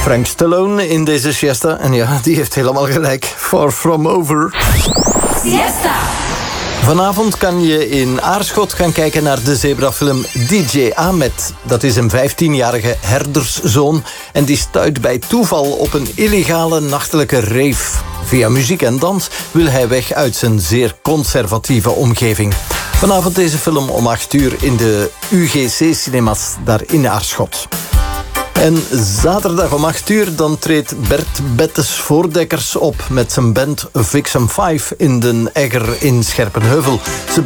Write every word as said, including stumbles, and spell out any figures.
Frank Stallone in deze siesta. En ja, die heeft helemaal gelijk. Far From Over. Siesta. Vanavond kan je in Aarschot gaan kijken naar de zebrafilm D J Ahmed. Dat is een vijftienjarige herderszoon en die stuit bij toeval op een illegale nachtelijke rave. Via muziek en dans wil hij weg uit zijn zeer conservatieve omgeving. Vanavond deze film om acht uur in de U G C-cinemas daar in Aarschot. En zaterdag om acht uur dan treedt Bert Bettes Voordekkers op met zijn band Vixen vijf in Den Egger in Scherpenheuvel. Ze